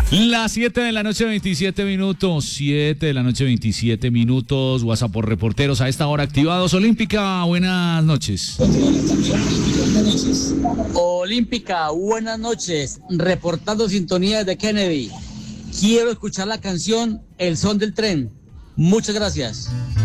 Las 7 de la noche, 27 minutos. 7 de la noche, 27 minutos. WhatsApp por reporteros a esta hora activados. Olímpica, buenas noches. Olímpica, buenas noches. Reportando sintonía de Kennedy. Quiero escuchar la canción El Son del Tren. Muchas gracias.